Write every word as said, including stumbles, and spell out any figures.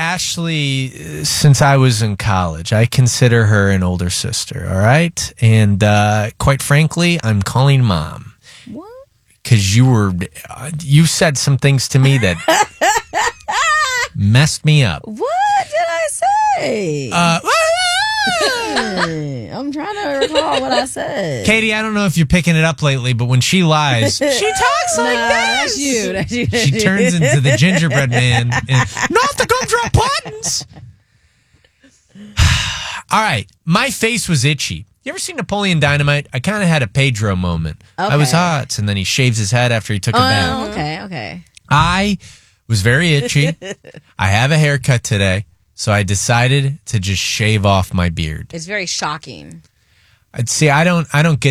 Ashley uh, since I was in college. I consider her an older sister, all right? And uh, quite frankly, I'm calling mom. What? Because you were, uh, you said some things to me that messed me up. What did I say? Uh, Hey, I'm trying to recall what I said. Katie, I don't know if you're picking it up lately, but when she lies, she talks like Nah, this. That's you. That's you. She turns into the gingerbread man. And, not the gumdrop buttons. All right. My face was itchy. You ever seen Napoleon Dynamite? I kind of had a Pedro moment. I was Okay. hot, and then he shaves his head after he took a bath. Oh, okay, okay. I was very itchy. I have a haircut today, so I decided to just shave off my beard. It's very shocking. I'd see. I don't. I don't get